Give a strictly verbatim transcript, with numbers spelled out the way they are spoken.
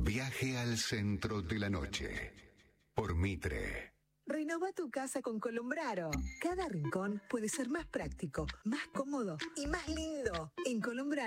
Viaje al centro de la noche. Por Mitre. Renova tu casa con Colombraro. Cada rincón puede ser más práctico, más cómodo y más lindo. En Colombraro